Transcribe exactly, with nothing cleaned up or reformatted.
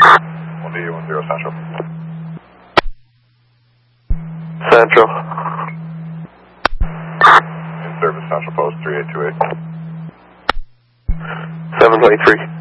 one D one zero Central. Central. In service Central Post three eight two eight. seven twenty-three.